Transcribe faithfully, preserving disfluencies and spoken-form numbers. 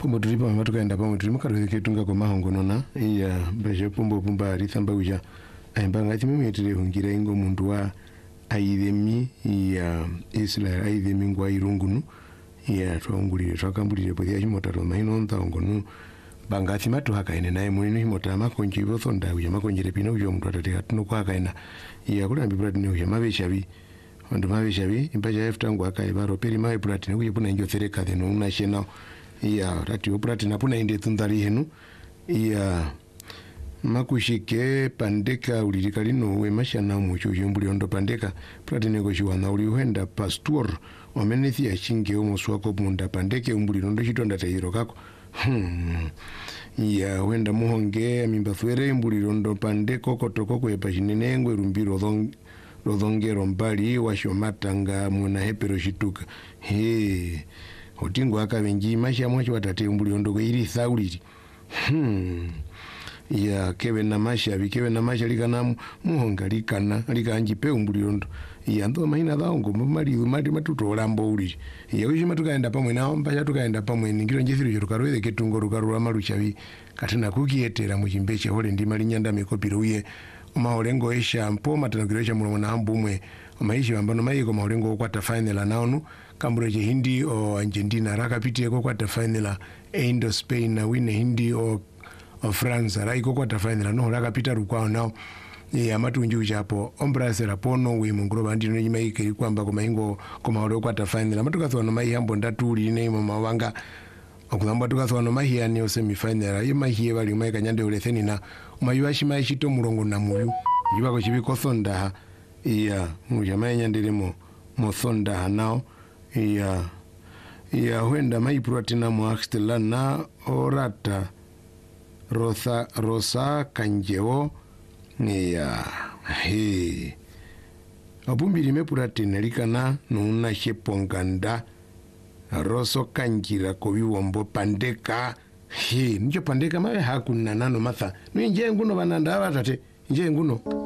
kumbo tulipa mama tukaenda pamwe tulimuka ketunga kwa mahongo nona iya baje pombo pomba rithamba uja aimbanga ati mimi tire hungira ingo mundu wa aithemi ya Israel aithemi ngwa irungunu ya twangulire twakambulire pothia himotaro maino ntangonu bangati matu hakaine naye munini himota makonji bothonda uja makonjire pino uja mundu atateka tuno kwa hakaina ya kulambi platini uja mabeshabi ondu mabeshabi imbaja eftangu akaibaro peri mai platini uja puna injo thereka theno una shena ya rati platina puna inde tundari henu ya makushike pandeka ulirika lino we mashana mucho yombuli ondo pandeka platini ko shiwana uli huenda pastor omenisi ya shinge omoswako munda pandeke umbuli ondo chitonda tayiro kako hmm. ya wenda muhonge mimba fuere umbuli ondo pandeko kotoko kwe pachinene ngwe rumbiro dhong rodhongero mbali washomatanga muna hepero shituka he hotingo akavenji masha mwacho watate umbuli ondo kwe iri thauliri hmm. ya kewe na masha bikewe na masha likana muhonga likana likanji pe umbuli ondo ya ndo mahina dhaongo mali mali matuto olambo uli ya wishima tukaenda pamwe nao mbasha tukaenda pamwe ngiro njithiru yorukarwele ketungo rukarura maluchavi katina kukietera muchimbeche hole ndima linyanda mikopiro uye maolengo esha mpo matanakiresha mulomo na ambumwe maishi ambano maiko maolengo kwata final naonu kambureje hindi o Argentina rakapitiye ko kwata final Indo Spain na wine hindi o o France raiko kwata final no rakapita rukwao nao ya matunju japo ombrasera pono we mungroba ndino nyimaike kwamba ko maingo ko maolengo kwata final matukathona mai hambo ndatuli ne mama wanga okuzamba tukathona mai yani o semi final ayi mai bali mai kanyande uletheni na umayuashi mai shito murongo na muyu yibako chibiko thonda iya mujamai nyandelemo mo thonda nao iya iya huenda mai proteina mo axtela na orata rosa rosa kanjeo iya he abumbiri me proteina likana nuna sheponganda roso kanjira ko biwombo pandeka he njo pandeka mawe hakuna nano matha nje nguno bananda abatate nje nguno